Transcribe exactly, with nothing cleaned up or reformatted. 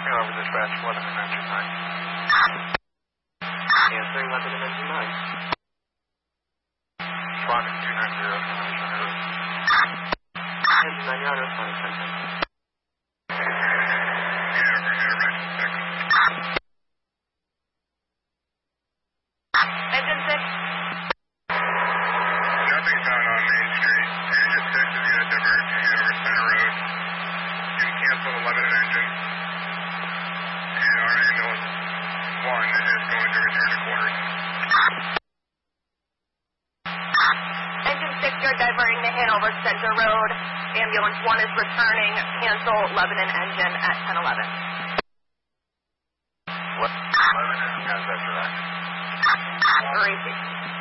Over dispatch, eleven and engine nine. Answer eleven and engine nine. Squadron two nine zero, Foundation on road. Engine nine, you're on responding center. Engine six. Nothing found on Main Street. Engine six is going to divert to over Center Road. You can cancel eleven and engine. And our ambulance one is going to return to quarters. Engine six, you're diverting to Hanover Center Road. Ambulance one is returning. Cancel eleven and engine at ten eleven. What? eleven and has that direct. Crazy.